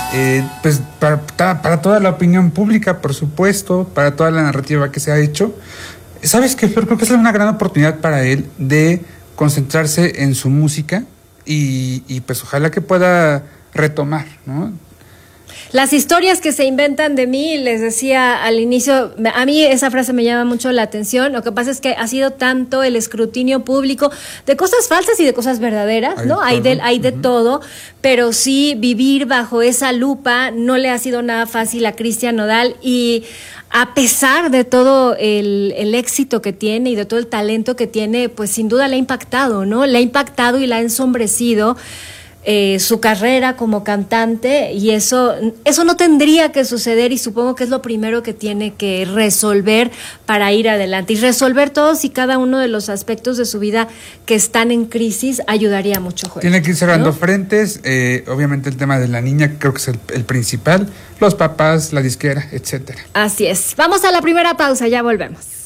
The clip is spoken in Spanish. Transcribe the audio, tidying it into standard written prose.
pues para toda la opinión pública, por supuesto, para toda la narrativa que se ha hecho. ¿Sabes qué, Flor? Creo que es una gran oportunidad para él de concentrarse en su música y pues ojalá que pueda retomar, ¿no? Las historias que se inventan de mí, les decía al inicio, a mí esa frase me llama mucho la atención. Lo que pasa es que ha sido tanto el escrutinio público de cosas falsas y de cosas verdaderas, ¿no? Hay de todo, pero sí vivir bajo esa lupa no le ha sido nada fácil a Cristian Nodal, y a pesar de todo el éxito que tiene y de todo el talento que tiene, pues sin duda le ha impactado, ¿no? Le ha impactado y la ha ensombrecido su carrera como cantante, y eso no tendría que suceder, y supongo que es lo primero que tiene que resolver para ir adelante, y resolver todos y cada uno de los aspectos de su vida que están en crisis ayudaría mucho, Joel. Tiene que ir cerrando, ¿no?, frentes, obviamente el tema de la niña creo que es el principal, los papás, la disquera, etcétera. Así es. Vamos a la primera pausa, ya volvemos.